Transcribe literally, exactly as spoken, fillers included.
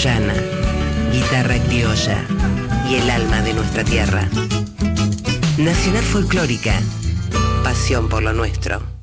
llana, guitarra criolla y el alma de nuestra tierra. Nacional Folclórica, pasión por lo nuestro.